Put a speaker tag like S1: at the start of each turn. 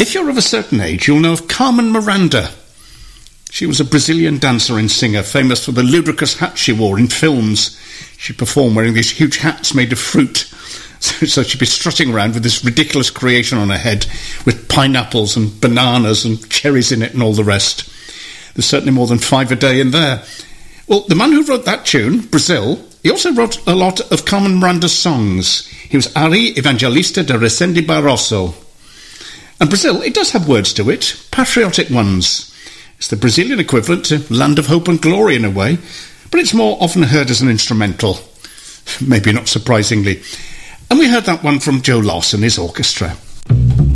S1: if you're of a certain age, you'll know of Carmen Miranda. She was a Brazilian dancer and singer, famous for the ludicrous hats she wore in films. She performed wearing these huge hats made of fruit. So she'd be strutting around with this ridiculous creation on her head with pineapples and bananas and cherries in it and all the rest. There's certainly more than 5 a day in there. Well, the man who wrote that tune, Brazil, he also wrote a lot of Carmen Miranda's songs. He was Ari Evangelista de Resende Barroso. And Brazil, it does have words to it, patriotic ones. It's the Brazilian equivalent to Land of Hope and Glory in a way, but it's more often heard as an instrumental, maybe not surprisingly. And we heard that one from Joe Loss and his orchestra.